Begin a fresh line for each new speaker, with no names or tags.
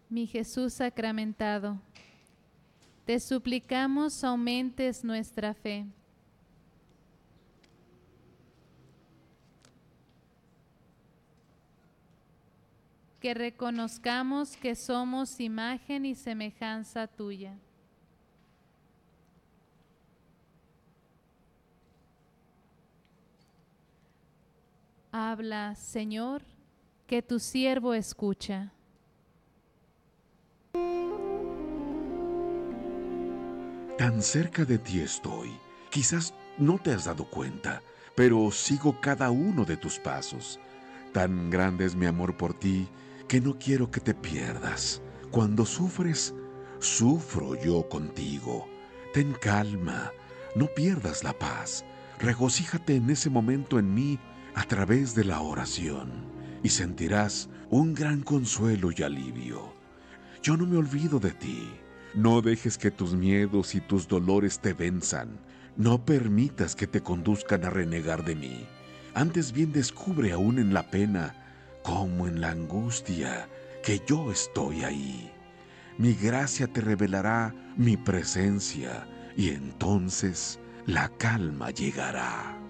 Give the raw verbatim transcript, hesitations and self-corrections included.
Mi Jesús sacramentado, te suplicamos aumentes nuestra fe. Que reconozcamos que somos imagen y semejanza tuya. Habla, Señor, que tu siervo escucha.
Tan cerca de ti estoy, quizás no te has dado cuenta, pero sigo cada uno de tus pasos. Tan grande es mi amor por ti, que no quiero que te pierdas. Cuando sufres, sufro yo contigo. Ten calma, no pierdas la paz. Regocíjate en ese momento en mí a través de la oración, y sentirás un gran consuelo y alivio. Yo no me olvido de ti. No dejes que tus miedos y tus dolores te venzan. No permitas que te conduzcan a renegar de mí. Antes bien descubre aún en la pena, como en la angustia, que yo estoy ahí. Mi gracia te revelará mi presencia, y entonces la calma llegará.